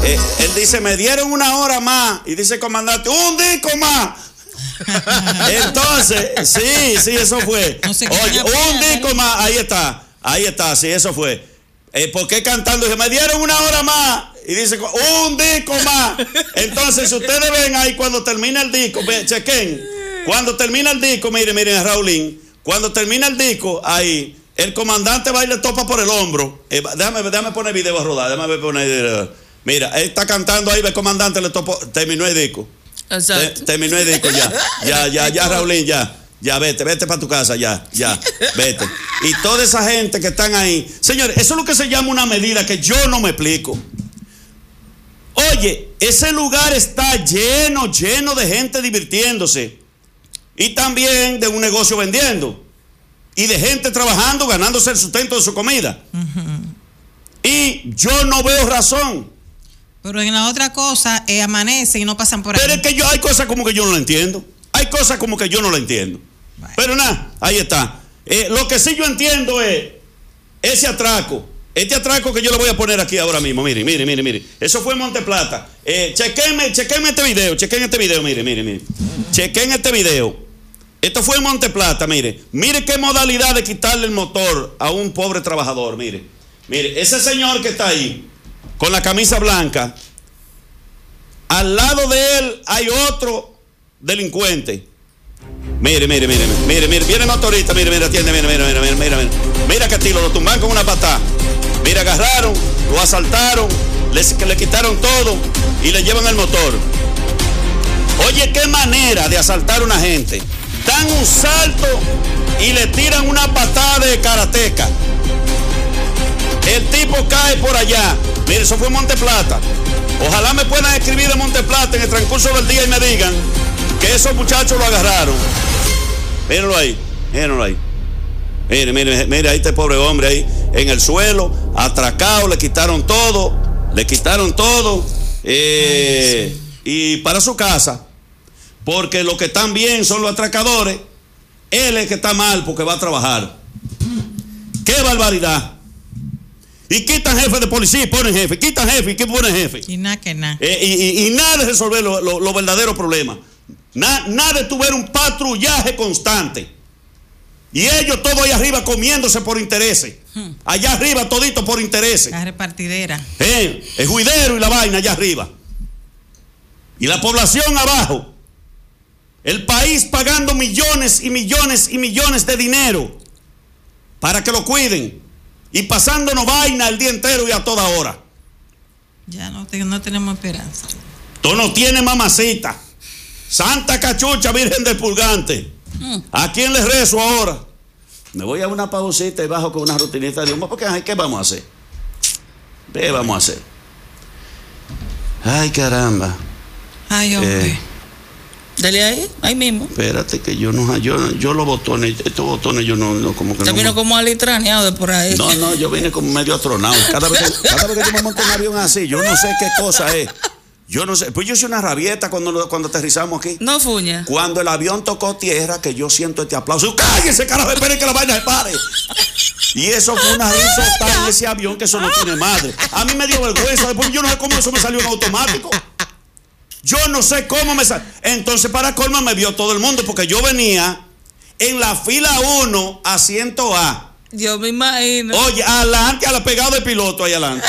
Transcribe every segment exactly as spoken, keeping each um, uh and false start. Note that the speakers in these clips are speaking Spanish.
eh, él dice, me dieron una hora más. Y dice el comandante, un disco más. Entonces, sí, sí, eso fue. No Oye, un disco más, ahí está, ahí está, sí, eso fue. Eh, ¿Por qué cantando? Dice, me dieron una hora más. Y dice, un disco más. Entonces, si ustedes ven ahí cuando termina el disco, ve, chequen, cuando termina el disco, miren, miren, Raulín, cuando termina el disco, ahí, el comandante va y le topa por el hombro. Eh, déjame, déjame poner video a rodar, déjame poner. Mira, él está cantando ahí, el comandante le topó, terminó el disco. Exacto. Terminó el disco ya. Ya, ya, ya, Raulín, ya. Ya, vete, vete para tu casa, ya, ya, vete. Y toda esa gente que están ahí. Señores, eso es lo que se llama una medida que yo no me explico. Oye, ese lugar está lleno, lleno de gente divirtiéndose. Y también de un negocio vendiendo. Y de gente trabajando, ganándose el sustento de su comida. Uh-huh. Y yo no veo razón. Pero en la otra cosa, eh, amanece y no pasan por ahí. Pero es que yo, hay cosas como que yo no lo entiendo. Hay cosas como que yo no lo entiendo. Bueno. Pero nada, ahí está. Eh, lo que sí yo entiendo es ese atraco. Este atraco que yo le voy a poner aquí ahora mismo. Miren, miren, miren, miren. Eso fue en Monteplata. Eh, chequenme, chequenme este video. Chequen este video, miren, miren, miren. Chequen este video. Esto fue en Monteplata, mire. Mire qué modalidad de quitarle el motor a un pobre trabajador, mire. Mire, ese señor que está ahí, con la camisa blanca, al lado de él hay otro delincuente. Mire, mire, mire, mire, mire, viene el motorista, mire, mire, atiende, mire, mire, mire, mire, mire, mire. Mira que tiro, lo tumban con una patada. Mira, agarraron, lo asaltaron, le, le quitaron todo y le llevan el motor. Oye, qué manera de asaltar a una gente. Dan un salto y le tiran una patada de karateca. El tipo cae por allá. Mire, eso fue en Monteplata. Ojalá me puedan escribir de Monteplata en el transcurso del día y me digan que esos muchachos lo agarraron. Mírenlo ahí, mírenlo ahí. Mire, mire, mire, ahí este pobre hombre ahí en el suelo, atracado, le quitaron todo, le quitaron todo. Eh, Ay, sí. Y para su casa, porque los que están bien son los atracadores, él es el que está mal porque va a trabajar. ¡Qué barbaridad! Y quitan jefe de policía y ponen jefe, quitan jefe y que ponen jefe. Y nada que nada. Eh, y, y, y nada de resolver los lo, lo verdaderos problemas. Na, nada de tuver un patrullaje constante. Y ellos todos allá arriba comiéndose por intereses. Hmm. Allá arriba todito por intereses. La repartidera. Eh, el juidero y la vaina allá arriba. Y la población abajo. El país pagando millones y millones y millones de dinero para que lo cuiden. Y pasándonos vaina el día entero y a toda hora. Ya no, te, no tenemos esperanza. Tú no tienes mamacita. Santa Cachucha, Virgen del Purgante. Mm. ¿A quién le rezo ahora? Me voy a una pausita y bajo con una rutinita de humo. Porque, ¿qué vamos a hacer? ¿Qué vamos a hacer? Ay, caramba. Ay, hombre. Eh, Dale ahí, ahí mismo. Espérate que yo no, yo, yo los botones, estos botones yo no, no como que ¿Te no. vino como alitraneado de por ahí? No, no, yo vine como medio atronado. Cada vez que, cada vez que yo me monto en un avión así, yo no sé qué cosa es. Yo no sé, pues yo soy una rabieta cuando, cuando aterrizamos aquí. No, fuña. Cuando el avión tocó tierra, que yo siento este aplauso. ¡Cállese, carajo! Esperen que la vaina se pare. Y eso fue una risota en ese avión que eso no tiene madre. A mí me dio vergüenza. Después yo no sé cómo eso me salió en automático. Yo no sé cómo me salió. Entonces, para colmo, me vio todo el mundo porque yo venía en la fila uno, asiento A. Yo me imagino. Oye, adelante, a la pegada de piloto ahí adelante.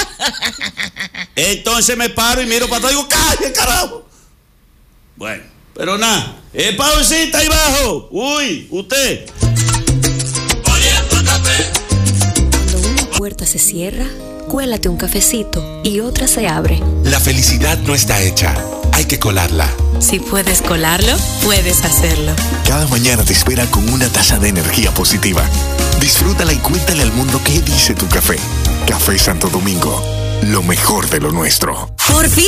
Entonces me paro y miro para atrás y digo, ¡calle, carajo! Bueno, pero nada. ¡Eh, pausita ahí abajo! ¡Uy, usted! Cuando una puerta se cierra, cuélate un cafecito y otra se abre. La felicidad no está hecha, hay que colarla. Si puedes colarlo, puedes hacerlo. Cada mañana te espera con una taza de energía positiva. Disfrútala y cuéntale al mundo qué dice tu café. Café Santo Domingo, lo mejor de lo nuestro. Por fin